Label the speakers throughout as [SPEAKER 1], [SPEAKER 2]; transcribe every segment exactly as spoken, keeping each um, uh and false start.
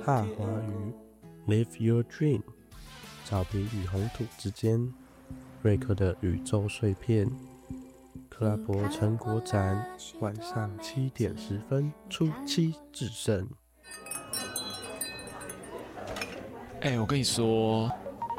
[SPEAKER 1] 哈华语 Live Your Dream， 草皮与红土之间，瑞克的宇宙碎片。克拉伯成果展，晚上七点十分初七至胜。
[SPEAKER 2] 哎、欸，我跟你说，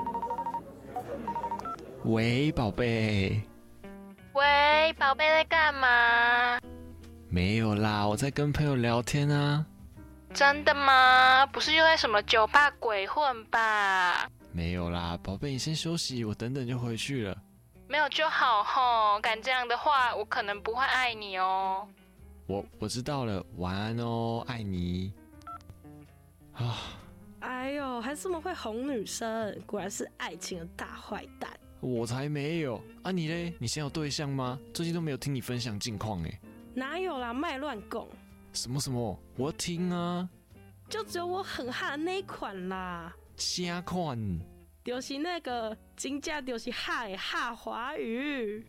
[SPEAKER 2] 喂，宝贝。
[SPEAKER 3] 喂，宝贝在干嘛？
[SPEAKER 2] 没有啦，我在跟朋友聊天啊。
[SPEAKER 3] 真的吗？不是又在什么酒吧鬼混吧？
[SPEAKER 2] 没有啦，宝贝，你先休息，我等等就回去了。
[SPEAKER 3] 没有就好吼，敢这样的话，我可能不会爱你哦。
[SPEAKER 2] 我我知道了，晚安哦，爱你。啊，
[SPEAKER 4] 哎呦，还这么会哄女生，果然是爱情的大坏蛋。
[SPEAKER 2] 我才没有啊！你嘞？你现在有对象吗？最近都没有听你分享近况哎。
[SPEAKER 4] 哪有啦，卖乱供。
[SPEAKER 2] 什么什么？我要听啊！
[SPEAKER 4] 就只有我很哈的那一款啦。
[SPEAKER 2] 啥款？
[SPEAKER 4] 就是那个真正就是哈的哈华语。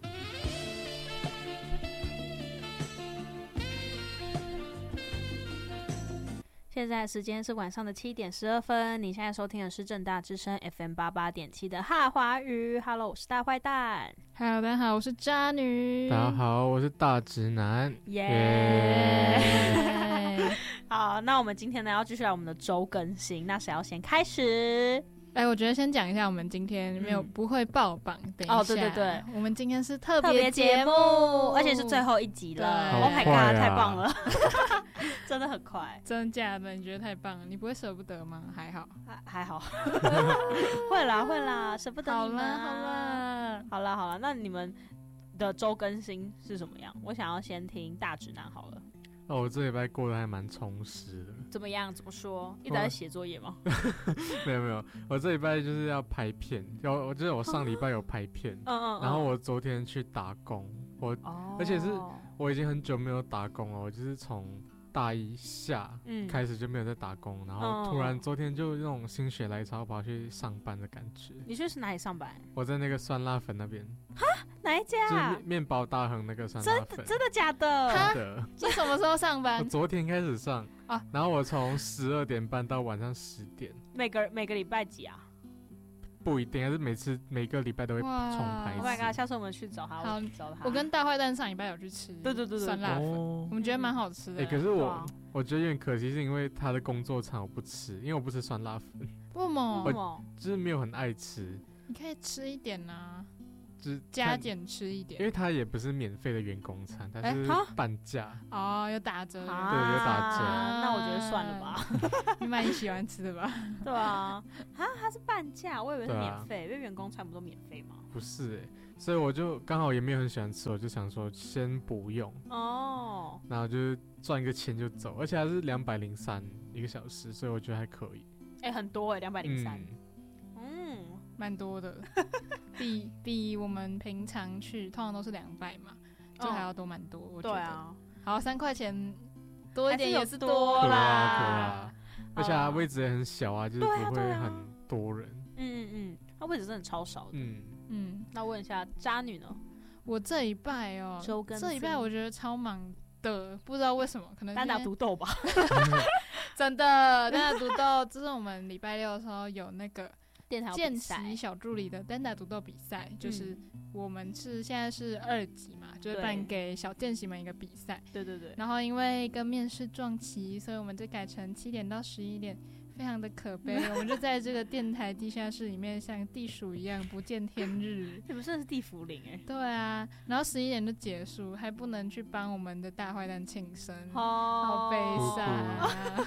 [SPEAKER 5] 现在时间是晚上的七点十二分，你现在收听的是政大之声 F M 八八点七的哈华语。Hello， 我是大坏蛋。
[SPEAKER 6] Hello， 大家好，我是渣女。
[SPEAKER 7] 大家好，我是大直男。
[SPEAKER 5] 耶、yeah! 好，那我们今天呢要继续来我们的周更新，那谁要先开始？
[SPEAKER 6] 哎，我觉得先讲一下，我们今天没有、嗯、不会爆榜。等一下，
[SPEAKER 5] 哦，对对对，
[SPEAKER 6] 我们今天是特
[SPEAKER 5] 别
[SPEAKER 6] 节目，
[SPEAKER 5] 而且是最后一集了。Oh my god，、啊、太棒了，真的很快。
[SPEAKER 6] 真的假的？你觉得太棒了？你不会舍不得吗？还好，
[SPEAKER 5] 还还好，会啦会啦，舍不得你们。
[SPEAKER 6] 好啦
[SPEAKER 5] 好啦好啦好啦，那你们的周更新是什么样？我想要先听大直男好了。
[SPEAKER 7] 哦，我这礼拜过得还蛮充实的。
[SPEAKER 5] 怎么样？怎么说？一直在写作业吗？
[SPEAKER 7] 没有没有，我这礼拜就是要拍片，要我记得我上礼拜有拍片，嗯嗯，然后我昨天去打工，我、哦、而且是我已经很久没有打工了，我就是从大一下开始就没有在打工、嗯，然后突然昨天就那种心血来潮跑去上班的感觉。
[SPEAKER 5] 你去是哪里上班？
[SPEAKER 7] 我在那个酸辣粉那边。
[SPEAKER 5] 哈？哪一家？
[SPEAKER 7] 就是面包大亨那个酸辣粉。
[SPEAKER 5] 真的真的假的？
[SPEAKER 7] 真的。
[SPEAKER 6] 你什么时候上班？
[SPEAKER 7] 我昨天开始上啊，然后我从十二点半到晚上十点。
[SPEAKER 5] 每个每个礼拜几啊？
[SPEAKER 7] 不一定，还是每次每个礼拜都会重拍一次。
[SPEAKER 5] Oh my god！ 下次我们去找他，
[SPEAKER 6] 好，
[SPEAKER 5] 我找他。
[SPEAKER 6] 我跟大坏蛋上礼拜有去吃，
[SPEAKER 5] 对对对对，
[SPEAKER 6] 酸辣粉，
[SPEAKER 7] 哦、
[SPEAKER 6] 我们觉得蛮好吃的。
[SPEAKER 7] 哎、欸，可是我、啊、我觉得有点可惜，是因为他的工作场我不吃，因为我不吃酸辣粉。
[SPEAKER 6] 为什么？
[SPEAKER 7] 我就是没有很爱吃。
[SPEAKER 6] 你可以吃一点啊。
[SPEAKER 7] 就是
[SPEAKER 6] 加减吃一点，
[SPEAKER 7] 因为它也不是免费的员工餐，它是半价、
[SPEAKER 6] 欸、哦，有打折，
[SPEAKER 5] 啊、
[SPEAKER 7] 对，有打折、
[SPEAKER 5] 啊。那我觉得算了吧，
[SPEAKER 6] 你蛮喜欢吃的吧？
[SPEAKER 5] 对啊，啊，它是半价，我以为是免费、啊，因为员工餐不都免费吗？
[SPEAKER 7] 不是哎、欸，所以我就刚好也没有很喜欢吃，我就想说先不用哦，然后就是赚一个钱就走，而且还是两百零三一个小时，所以我觉得还可以。
[SPEAKER 5] 哎、欸，很多哎、欸，两百零三。
[SPEAKER 6] 蛮多的，比比我们平常去通常都是两百嘛，就还要多蛮多、哦。我觉得，对啊，好，三块钱多一点也是多啦。
[SPEAKER 7] 可啊可啊，而且它位置也很小啊，就是不会很多人。
[SPEAKER 5] 嗯嗯嗯，它位置真的超少的。
[SPEAKER 6] 嗯嗯，
[SPEAKER 5] 那问一下渣女呢？
[SPEAKER 6] 我这一拜哦，这一拜我觉得超忙的，不知道为什么，可能
[SPEAKER 5] 单打独斗吧。
[SPEAKER 6] 真的，单打独斗，就是我们礼拜六的时候有那个。见习小助理的单打独斗比赛、嗯，就是我们是现在是二级嘛，就是办给小见习们一个比赛。
[SPEAKER 5] 对对对。
[SPEAKER 6] 然后因为跟面试撞期，所以我们就改成七点到十一点，非常的可悲。我们就在这个电台地下室里面，像地鼠一样不见天日。
[SPEAKER 5] 你们真的是地茯苓哎。
[SPEAKER 6] 对啊，然后十一点就结束，还不能去帮我们的大坏蛋庆生，
[SPEAKER 5] 哦、
[SPEAKER 6] 好悲伤啊！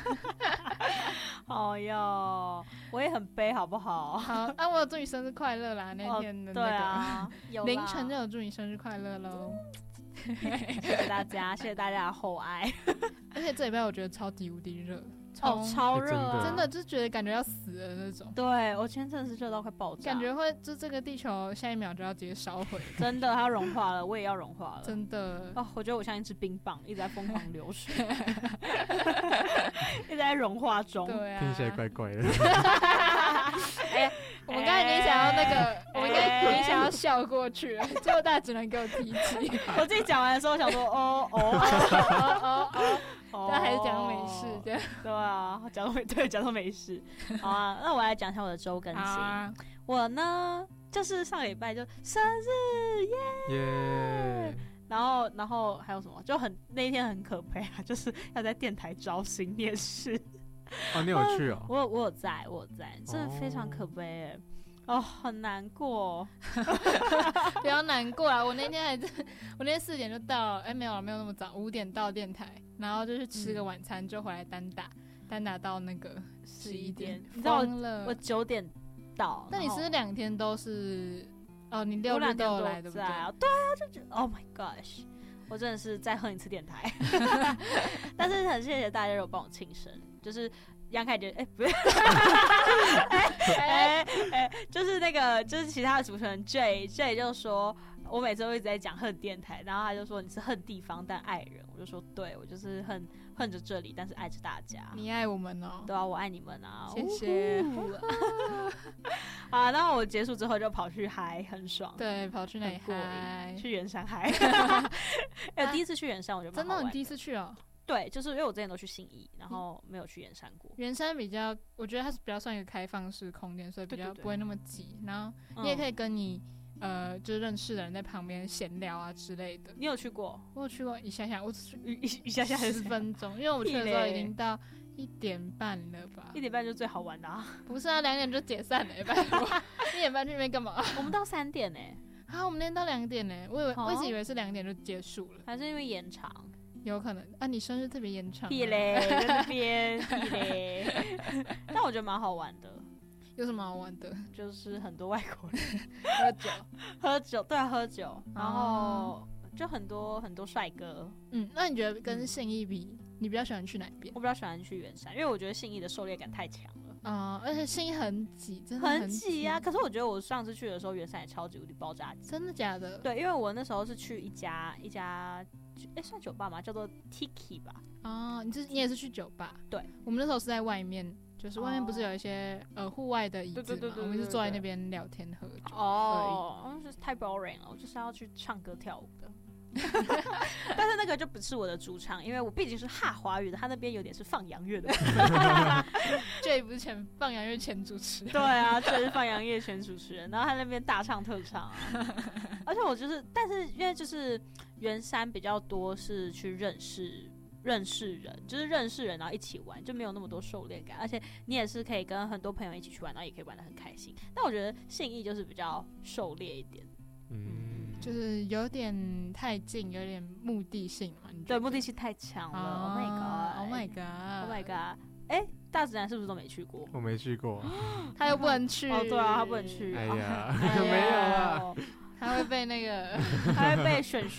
[SPEAKER 5] 哦哟，我也很悲，好不好？
[SPEAKER 6] 好，啊，我有祝你生日快乐啦！那天的那个、
[SPEAKER 5] 哦啊、
[SPEAKER 6] 凌晨就有祝你生日快乐喽！
[SPEAKER 5] 谢谢大家，谢谢大家的厚爱。
[SPEAKER 6] 而且这礼拜我觉得超级无敌热，
[SPEAKER 5] 哦，超热、啊，
[SPEAKER 6] 真的就觉得感觉要死了那种。
[SPEAKER 5] 对，我今天真的是热到快爆炸，
[SPEAKER 6] 感觉会就这个地球下一秒就要直接烧毁。
[SPEAKER 5] 真的，它要融化了，我也要融化了。
[SPEAKER 6] 真的，
[SPEAKER 5] 哦，我觉得我像一只冰棒，一直在疯狂流水，一直在融化中。
[SPEAKER 6] 对啊，
[SPEAKER 7] 听起来怪怪的。
[SPEAKER 6] 哎、欸，我们刚才已经想要那个，欸、我们刚才已经想要笑过去了，结果大家只能给我提起。
[SPEAKER 5] 我自己讲完的时候，我想说，哦哦哦哦哦。
[SPEAKER 6] 但还是假装没事，这样。
[SPEAKER 5] 对啊，假装没对，假装没事。好啊，那我来讲一下我的周更新。啊、我呢，就是上礼拜就生日耶。
[SPEAKER 7] 耶、yeah
[SPEAKER 5] 然后，然后还有什么？就很那一天很可悲啊，就是要在电台招新面试。
[SPEAKER 7] 哦，你有去哦？
[SPEAKER 5] 我我有在，我有在，真的非常可悲哎。哦，很难过，
[SPEAKER 6] 不要难过啊！我那天还是，我那天四点就到，哎，没有没有那么早，五点到电台，然后就去吃个晚餐，就回来单打，单打到那个十一点，
[SPEAKER 5] 你知道我我九点到，
[SPEAKER 6] 那你是两天都是，哦，你六日都有来对不对？
[SPEAKER 5] 对啊，就觉得 Oh my gosh， 我真的是再哼一次电台，但是很谢谢大家有帮我庆生，就是。杨凯觉得，哎、欸，不是，哎哎哎，就是那个，就是其他的主持人 J J 就说，我每次都一直在讲恨电台，然后他就说你是恨地方但爱人，我就说对，我就是恨恨着这里，但是爱着大家。
[SPEAKER 6] 你爱我们哦，
[SPEAKER 5] 对啊，我爱你们啊，
[SPEAKER 6] 谢谢。
[SPEAKER 5] 好，然后我结束之后就跑去嗨，很爽。
[SPEAKER 6] 对，跑去哪里嗨？
[SPEAKER 5] 去圆山嗨。哎，第一次去圆山，我觉得
[SPEAKER 6] 真的，你第一次去哦。
[SPEAKER 5] 对，就是因为我之前都去信义，然后没有去圆山过。
[SPEAKER 6] 圆山比较，我觉得它是比较算一个开放式空间，所以比较不会那么挤。然后你也可以跟你、嗯、呃，就是认识的人在旁边闲聊啊之类的。
[SPEAKER 5] 你有去过？
[SPEAKER 6] 我有去过一下下，我只
[SPEAKER 5] 一一下下
[SPEAKER 6] 十分钟，因为我去的时候已经到一点半了吧？
[SPEAKER 5] 一点半就最好玩的啊！
[SPEAKER 6] 不是啊，两点就解散了，拜托。一点半去那边干嘛？
[SPEAKER 5] 我们到三点呢、欸。
[SPEAKER 6] 啊，我们那天到两点呢、欸，我以为、哦、我一直以为是两点就结束了，
[SPEAKER 5] 还是因为延长？
[SPEAKER 6] 有可能啊，你生日特别延长。
[SPEAKER 5] 屁嘞，在那边屁嘞。但我觉得蛮好玩的。
[SPEAKER 6] 有什么好玩的？
[SPEAKER 5] 就是很多外国人
[SPEAKER 6] 喝酒，
[SPEAKER 5] 喝酒，对啊，喝酒，然后就很多很多帅哥。
[SPEAKER 6] 嗯，那你觉得跟信义比，你比较喜欢去哪边？
[SPEAKER 5] 我比较喜欢去圆山，因为我觉得信义的狩猎感太强了。
[SPEAKER 6] 啊、嗯，而且信义很挤，真的
[SPEAKER 5] 很挤啊！可是我觉得我上次去的时候，圆山也超级无敌爆炸挤。
[SPEAKER 6] 真的假的？
[SPEAKER 5] 对，因为我那时候是去一家一家，哎、欸，算酒吧吗？叫做 Tiki 吧。
[SPEAKER 6] 哦，你是你也是去酒吧？
[SPEAKER 5] 对，
[SPEAKER 6] 我们那时候是在外面，就是外面不是有一些、哦、呃户外的椅子吗？对对对对对对，我们是坐在那边聊天喝酒。
[SPEAKER 5] 哦，就是太 boring 了，我就是要去唱歌跳舞的。但是那个就不是我的主场，因为我毕竟是哈华语的，他那边有点是放洋乐的。
[SPEAKER 6] 这不是前放洋乐前主持人？
[SPEAKER 5] 对啊，这是放洋乐前主持人，然后他那边大唱特唱、啊。而且我就是，但是因为就是圆山比较多是去认识认识人，就是认识人然后一起玩，就没有那么多狩猎感，而且你也是可以跟很多朋友一起去玩，然后也可以玩得很开心。但我觉得信义就是比较狩猎一点。
[SPEAKER 7] 嗯。
[SPEAKER 6] 就是有点太近，有点目的性嘛？
[SPEAKER 5] 对，目的性太强了。Oh,
[SPEAKER 6] oh my god! Oh my god!
[SPEAKER 5] Oh my god! 哎、欸，大直男是不是都没去过？
[SPEAKER 7] 我没去过，
[SPEAKER 6] 他又不能去。
[SPEAKER 5] 哦，对啊，他不能去。
[SPEAKER 7] 哎呀，
[SPEAKER 5] 哎
[SPEAKER 7] 没有啊，
[SPEAKER 6] 他会被那个，
[SPEAKER 5] 他会被选